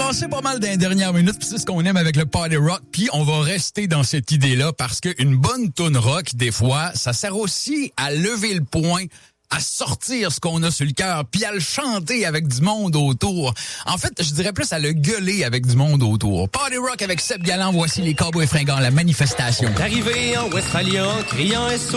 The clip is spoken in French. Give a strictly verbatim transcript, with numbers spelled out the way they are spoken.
brassé pas mal dans les dernières minutes, puis c'est ce qu'on aime avec le party rock, puis on va rester dans cette idée-là parce qu'une bonne toune rock, des fois, ça sert aussi à lever le poing, à sortir ce qu'on a sur le cœur, puis à le chanter avec du monde autour. En fait, je dirais plus à le gueuler avec du monde autour. Party rock avec Seb Galland, voici les Cowboys fringants, la manifestation. Arrivé en Westphalia, criant S O